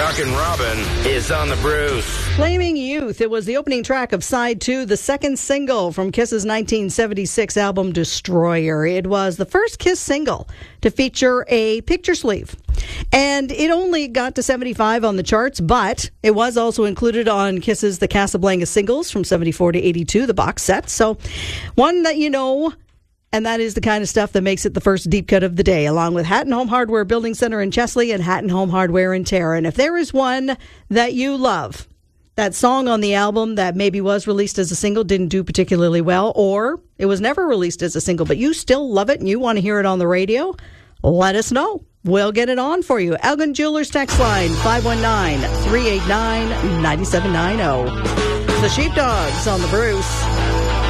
Rockin' Robin is on the Bruce. Flaming Youth. It was the opening track of Side 2, the second single from Kiss's 1976 album Destroyer. It was the first Kiss single to feature a picture sleeve. And it only got to 75 on the charts, but it was also included on Kiss's The Casablanca Singles from 74 to 82, the box set. So one that you know, and that is the kind of stuff that makes it the first deep cut of the day, along with Hatton Home Hardware Building Center in Chesley and Hatton Home Hardware in Tara. And if there is one that you love, that song on the album that maybe was released as a single didn't do particularly well, or it was never released as a single, but you still love it and you want to hear it on the radio, let us know. We'll get it on for you. Elgin Jewelers text line 519-389-9790. The Sheepdogs on the Bruce.